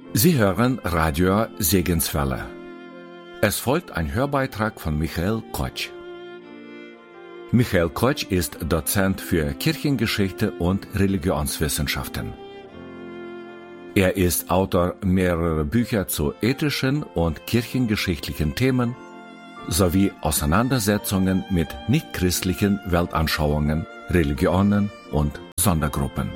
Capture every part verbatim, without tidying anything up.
Sie hören Radio Segenswelle. Es folgt ein Hörbeitrag von Michael Kotsch. Michael Kotsch ist Dozent für Kirchengeschichte und Religionswissenschaften. Er ist Autor mehrerer Bücher zu ethischen und kirchengeschichtlichen Themen sowie Auseinandersetzungen mit nichtchristlichen Weltanschauungen, Religionen und Sondergruppen.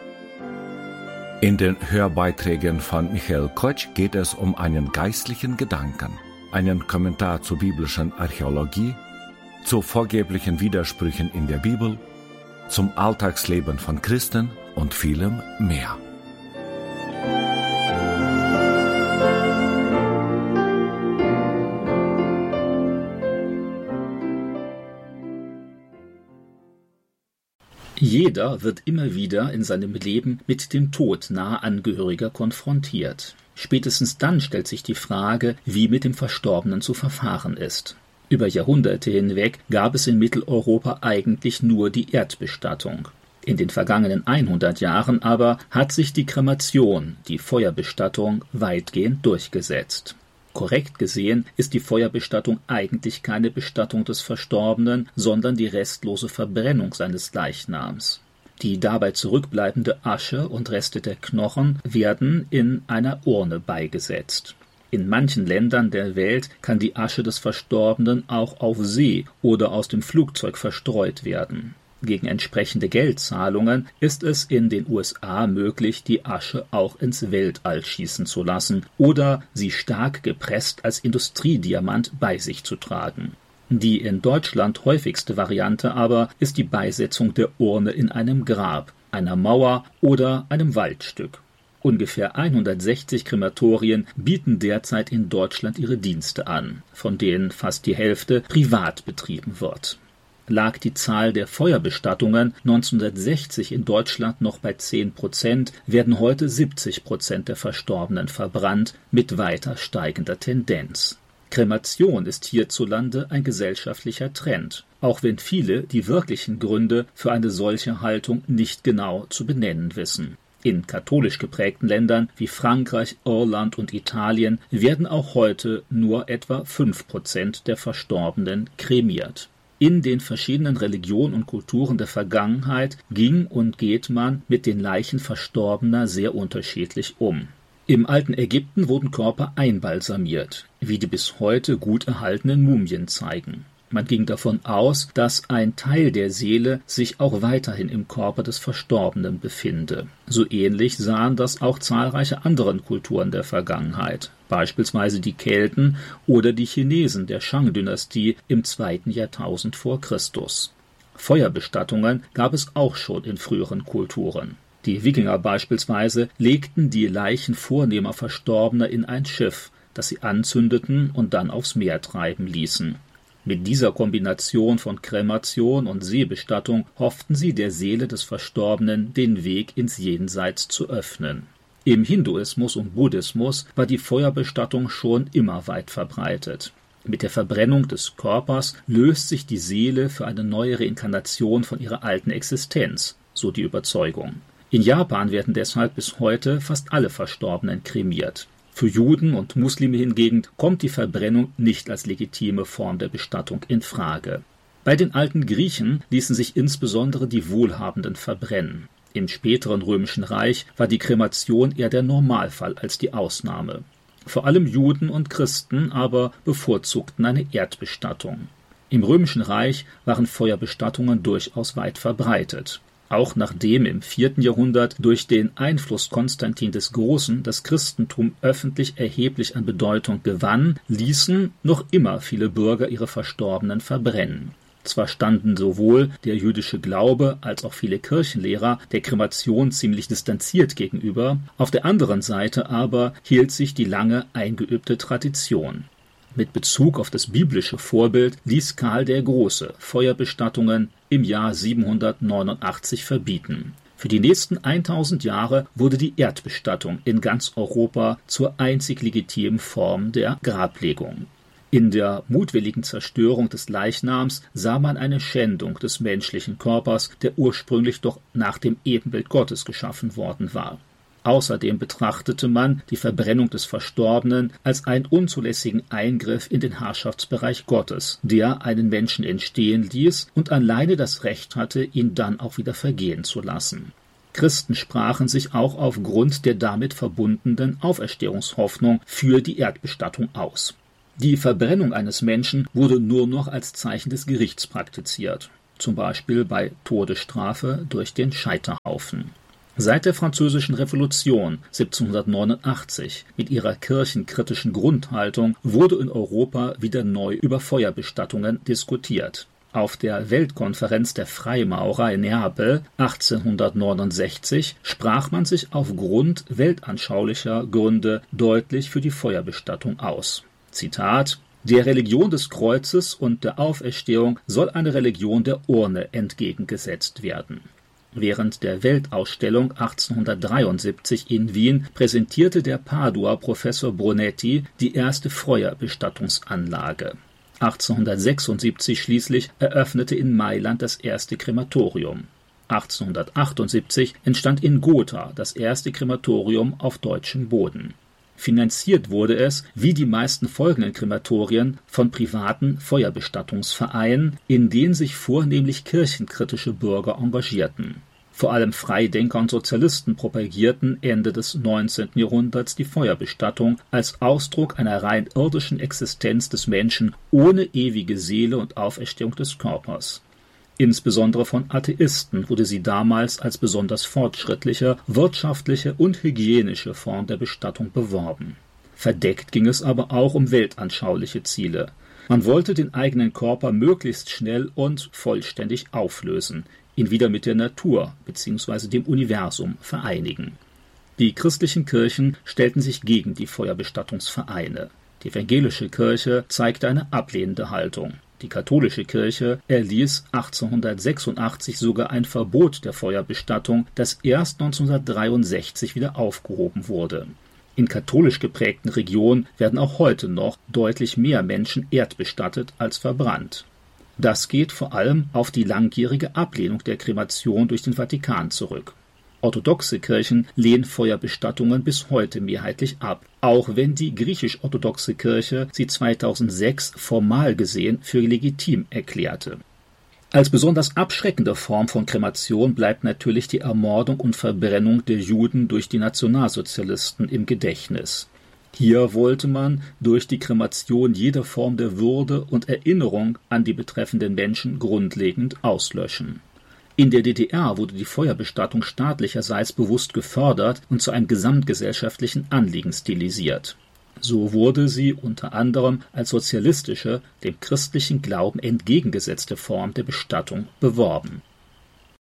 In den Hörbeiträgen von Michael Kotsch geht es um einen geistlichen Gedanken, einen Kommentar zur biblischen Archäologie, zu vorgeblichen Widersprüchen in der Bibel, zum Alltagsleben von Christen und vielem mehr. Jeder wird immer wieder in seinem Leben mit dem Tod naher Angehöriger konfrontiert. Spätestens dann stellt sich die Frage, wie mit dem Verstorbenen zu verfahren ist. Über Jahrhunderte hinweg gab es in Mitteleuropa eigentlich nur die Erdbestattung. In den vergangenen hundert Jahren aber hat sich die Kremation, die Feuerbestattung, weitgehend durchgesetzt. Korrekt gesehen ist die Feuerbestattung eigentlich keine Bestattung des Verstorbenen, sondern die restlose Verbrennung seines Leichnams. Die dabei zurückbleibende Asche und Reste der Knochen werden in einer Urne beigesetzt. In manchen Ländern der Welt kann die Asche des Verstorbenen auch auf See oder aus dem Flugzeug verstreut werden. Gegen entsprechende Geldzahlungen ist es in den U S A möglich, die Asche auch ins Weltall schießen zu lassen oder sie stark gepresst als Industriediamant bei sich zu tragen. Die in Deutschland häufigste Variante aber ist die Beisetzung der Urne in einem Grab, einer Mauer oder einem Waldstück. Ungefähr hundertsechzig Krematorien bieten derzeit in Deutschland ihre Dienste an, von denen fast die Hälfte privat betrieben wird. Lag die Zahl der Feuerbestattungen neunzehnhundertsechzig in Deutschland noch bei zehn Prozent, werden heute siebzig Prozent der Verstorbenen verbrannt, mit weiter steigender Tendenz. Kremation ist hierzulande ein gesellschaftlicher Trend, auch wenn viele die wirklichen Gründe für eine solche Haltung nicht genau zu benennen wissen. In katholisch geprägten Ländern wie Frankreich, Irland und Italien werden auch heute nur etwa fünf Prozent der Verstorbenen kremiert. In den verschiedenen Religionen und Kulturen der Vergangenheit ging und geht man mit den Leichen Verstorbener sehr unterschiedlich um. Im alten Ägypten wurden Körper einbalsamiert, wie die bis heute gut erhaltenen Mumien zeigen. Man ging davon aus, dass ein Teil der Seele sich auch weiterhin im Körper des Verstorbenen befinde. So ähnlich sahen das auch zahlreiche andere Kulturen der Vergangenheit, beispielsweise die Kelten oder die Chinesen der Shang-Dynastie im zweiten Jahrtausend vor Christus. Feuerbestattungen gab es auch schon in früheren Kulturen. Die Wikinger beispielsweise legten die Leichen vornehmer Verstorbener in ein Schiff, das sie anzündeten und dann aufs Meer treiben ließen. Mit dieser Kombination von Kremation und Seebestattung hofften sie, der Seele des Verstorbenen den Weg ins Jenseits zu öffnen. Im Hinduismus und Buddhismus war die Feuerbestattung schon immer weit verbreitet. Mit der Verbrennung des Körpers löst sich die Seele für eine neue Reinkarnation von ihrer alten Existenz, so die Überzeugung. In Japan werden deshalb bis heute fast alle Verstorbenen kremiert. Für Juden und Muslime hingegen kommt die Verbrennung nicht als legitime Form der Bestattung in Frage. Bei den alten Griechen ließen sich insbesondere die Wohlhabenden verbrennen. Im späteren Römischen Reich war die Kremation eher der Normalfall als die Ausnahme. Vor allem Juden und Christen aber bevorzugten eine Erdbestattung. Im Römischen Reich waren Feuerbestattungen durchaus weit verbreitet. Auch nachdem im vierten Jahrhundert durch den Einfluss Konstantin des Großen das Christentum öffentlich erheblich an Bedeutung gewann, ließen noch immer viele Bürger ihre Verstorbenen verbrennen. Zwar standen sowohl der jüdische Glaube als auch viele Kirchenlehrer der Kremation ziemlich distanziert gegenüber, auf der anderen Seite aber hielt sich die lange eingeübte Tradition. Mit Bezug auf das biblische Vorbild ließ Karl der Große Feuerbestattungen im Jahr siebenhundertneunundachtzig verbieten. Für die nächsten tausend Jahre wurde die Erdbestattung in ganz Europa zur einzig legitimen Form der Grablegung. In der mutwilligen Zerstörung des Leichnams sah man eine Schändung des menschlichen Körpers, der ursprünglich doch nach dem Ebenbild Gottes geschaffen worden war. Außerdem betrachtete man die Verbrennung des Verstorbenen als einen unzulässigen Eingriff in den Herrschaftsbereich Gottes, der einen Menschen entstehen ließ und alleine das Recht hatte, ihn dann auch wieder vergehen zu lassen. Christen sprachen sich auch aufgrund der damit verbundenen Auferstehungshoffnung für die Erdbestattung aus. Die Verbrennung eines Menschen wurde nur noch als Zeichen des Gerichts praktiziert, zum Beispiel bei Todesstrafe durch den Scheiterhaufen. Seit der Französischen Revolution siebzehnhundertneunundachtzig mit ihrer kirchenkritischen Grundhaltung wurde in Europa wieder neu über Feuerbestattungen diskutiert. Auf der Weltkonferenz der Freimaurer in Neapel achtzehnhundertneunundsechzig sprach man sich aufgrund weltanschaulicher Gründe deutlich für die Feuerbestattung aus. Zitat: Der Religion des Kreuzes und der Auferstehung soll eine Religion der Urne entgegengesetzt werden. Während der Weltausstellung achtzehnhundertdreiundsiebzig in Wien präsentierte der Paduer Professor Brunetti die erste Feuerbestattungsanlage. achtzehnhundertsechsundsiebzig schließlich eröffnete in Mailand das erste Krematorium. achtzehnhundertachtundsiebzig entstand in Gotha das erste Krematorium auf deutschem Boden. Finanziert wurde es, wie die meisten folgenden Krematorien, von privaten Feuerbestattungsvereinen, in denen sich vornehmlich kirchenkritische Bürger engagierten. Vor allem Freidenker und Sozialisten propagierten Ende des neunzehnten Jahrhunderts die Feuerbestattung als Ausdruck einer rein irdischen Existenz des Menschen ohne ewige Seele und Auferstehung des Körpers. Insbesondere von Atheisten wurde sie damals als besonders fortschrittliche, wirtschaftliche und hygienische Form der Bestattung beworben. Verdeckt ging es aber auch um weltanschauliche Ziele. Man wollte den eigenen Körper möglichst schnell und vollständig auflösen, ihn wieder mit der Natur bzw. dem Universum vereinigen. Die christlichen Kirchen stellten sich gegen die Feuerbestattungsvereine. Die evangelische Kirche zeigte eine ablehnende Haltung. Die katholische Kirche erließ achtzehnhundertsechsundachtzig sogar ein Verbot der Feuerbestattung, das erst neunzehnhundertdreiundsechzig wieder aufgehoben wurde. In katholisch geprägten Regionen werden auch heute noch deutlich mehr Menschen erdbestattet als verbrannt. Das geht vor allem auf die langjährige Ablehnung der Kremation durch den Vatikan zurück. Orthodoxe Kirchen lehnen Feuerbestattungen bis heute mehrheitlich ab, auch wenn die griechisch-orthodoxe Kirche sie zweitausendsechs formal gesehen für legitim erklärte. Als besonders abschreckende Form von Kremation bleibt natürlich die Ermordung und Verbrennung der Juden durch die Nationalsozialisten im Gedächtnis. Hier wollte man durch die Kremation jede Form der Würde und Erinnerung an die betreffenden Menschen grundlegend auslöschen. In der D D R wurde die Feuerbestattung staatlicherseits bewusst gefördert und zu einem gesamtgesellschaftlichen Anliegen stilisiert. So wurde sie unter anderem als sozialistische, dem christlichen Glauben entgegengesetzte Form der Bestattung beworben.